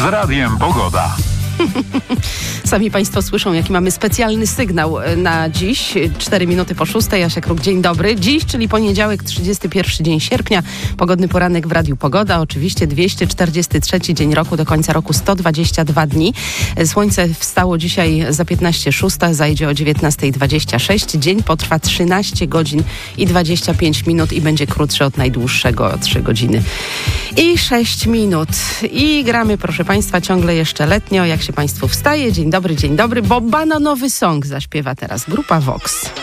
z Radiem Pogoda. Sami Państwo słyszą, jaki mamy specjalny sygnał na dziś. 4 minuty po 6. Jasia Kruk, dzień dobry. Dziś, czyli poniedziałek, 31 dzień sierpnia. Pogodny poranek w Radiu Pogoda. Oczywiście 243 dzień roku, do końca roku 122 dni. Słońce wstało dzisiaj za 15:06, zajdzie o 19:26. Dzień potrwa 13 godzin i 25 minut i będzie krótszy od najdłuższego, 3 godziny i 6 minut. I gramy, proszę Państwa, ciągle jeszcze letnio. Jak się Państwu wstaje? Dzień dobry, bo bananowy song zaśpiewa teraz grupa Vox.